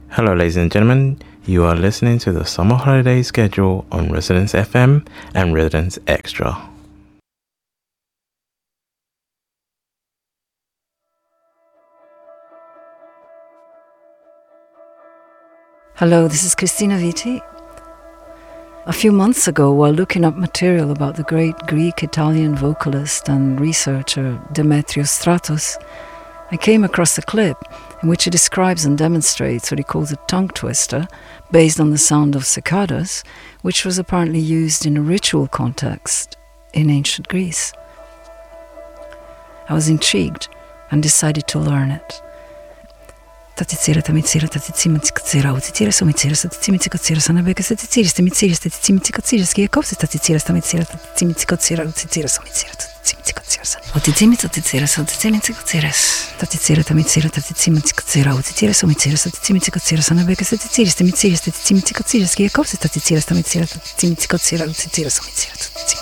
Hello, ladies and gentlemen. You are listening to the summer holiday schedule on Residence FM and Residence Extra. Hello, this is Christina Viti. A few months ago, while looking up material about the great Greek-Italian vocalist and researcher Demetrios Stratos, I came across a clip in which he describes and demonstrates what he calls a tongue twister based on the sound of cicadas, which was apparently used in a ritual context in ancient Greece. I was intrigued and decided to learn it. Tatitsira tamitsira tatitsima tikatsira utitsira somitsira tatitsima tikatsira sanabeka tatitsira tamitsira tatitsima tikatsira skiakopsa tatitsira tamitsira tatitsima tikatsira utitsira somitsira tatitsima tikatsira utitsima tatitsira tatitsima tikatsira tatitsira tamitsira tatitsima tikatsira utitsira somitsira tatitsima tikatsira sanabeka tatitsira tamitsira tatitsima tikatsira skiakopsa tatitsira tamitsira tatitsima tikatsira utitsira somitsira tatitsima